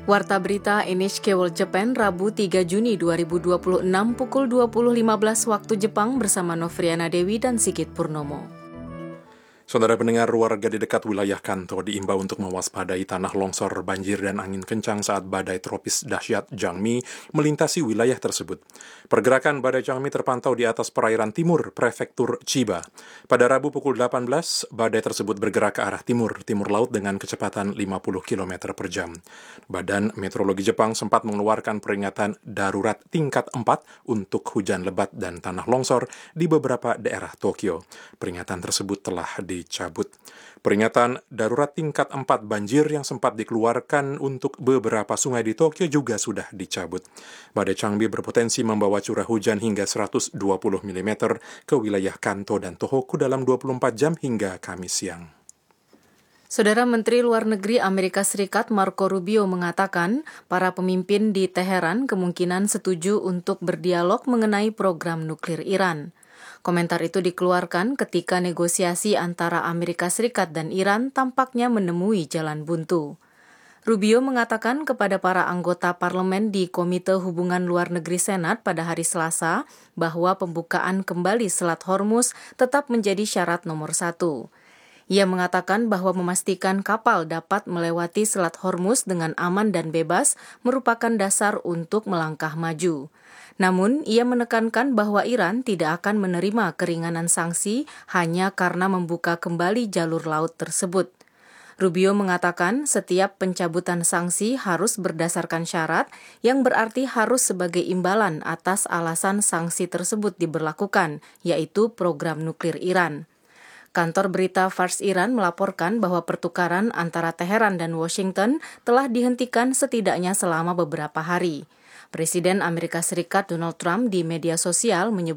Warta Berita NHK World Japan Rabu 3 Juni 2026 pukul 20.15 waktu Jepang bersama Novriana Dewi dan Sigit Purnomo. Saudara pendengar, warga di dekat wilayah Kanto diimbau untuk mewaspadai tanah longsor, banjir, dan angin kencang saat badai tropis dahsyat Jangmi melintasi wilayah tersebut. Pergerakan badai Jangmi terpantau di atas perairan timur prefektur Chiba. Pada Rabu pukul 18, badai tersebut bergerak ke arah timur laut dengan kecepatan 50 km per jam. Badan Meteorologi Jepang sempat mengeluarkan peringatan darurat tingkat 4 untuk hujan lebat dan tanah longsor di beberapa daerah Tokyo. Peringatan tersebut telah dicabut. Peringatan darurat tingkat 4 banjir yang sempat dikeluarkan untuk beberapa sungai di Tokyo juga sudah dicabut. Badai Changmi berpotensi membawa curah hujan hingga 120 mm ke wilayah Kanto dan Tohoku dalam 24 jam hingga Kamis siang. Saudara Menteri Luar Negeri Amerika Serikat Marco Rubio mengatakan para pemimpin di Teheran kemungkinan setuju untuk berdialog mengenai program nuklir Iran. Komentar itu dikeluarkan ketika negosiasi antara Amerika Serikat dan Iran tampaknya menemui jalan buntu. Rubio mengatakan kepada para anggota parlemen di Komite Hubungan Luar Negeri Senat pada hari Selasa bahwa pembukaan kembali Selat Hormuz tetap menjadi syarat nomor 1. Ia mengatakan bahwa memastikan kapal dapat melewati Selat Hormuz dengan aman dan bebas merupakan dasar untuk melangkah maju. Namun, ia menekankan bahwa Iran tidak akan menerima keringanan sanksi hanya karena membuka kembali jalur laut tersebut. Rubio mengatakan setiap pencabutan sanksi harus berdasarkan syarat yang berarti harus sebagai imbalan atas alasan sanksi tersebut diberlakukan, yaitu program nuklir Iran. Kantor berita Fars Iran melaporkan bahwa pertukaran antara Teheran dan Washington telah dihentikan setidaknya selama beberapa hari. Presiden Amerika Serikat Donald Trump di media sosial menyebut